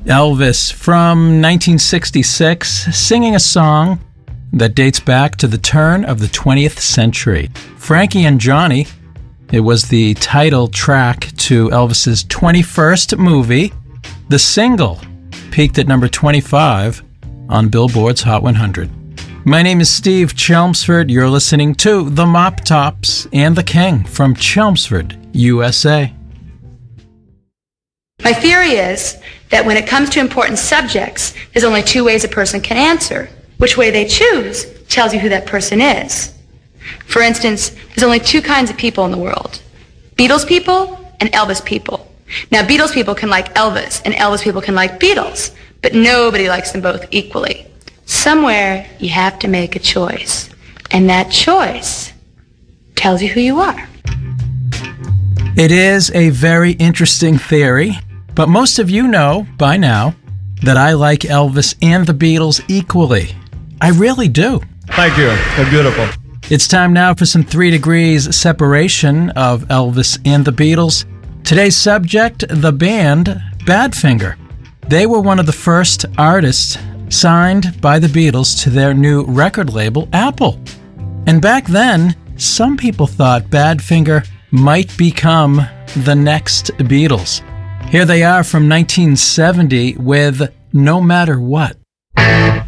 Elvis from 1966, singing a song that dates back to the turn of the 20th century. Frankie and Johnny, it was the title track to Elvis's 21st movie. The single peaked at number 25 on Billboard's Hot 100. My name is Steve Chelmsford. You're listening to The Mop Tops and the King from Chelmsford, USA. My theory is that when it comes to important subjects, there's only two ways a person can answer. Which way they choose tells you who that person is. For instance, there's only two kinds of people in the world: Beatles people and Elvis people. Now, Beatles people can like Elvis, and Elvis people can like Beatles, but nobody likes them both equally. Somewhere, you have to make a choice, and that choice tells you who you are. It is a very interesting theory, but most of you know by now that I like Elvis and the Beatles equally. I really do. Thank you. They're beautiful. It's time now for some 3 degrees separation of Elvis and the Beatles. Today's subject, the band Badfinger. They were one of the first artists signed by the Beatles to their new record label, Apple. And back then, some people thought Badfinger might become the next Beatles. Here they are from 1970 with No Matter What.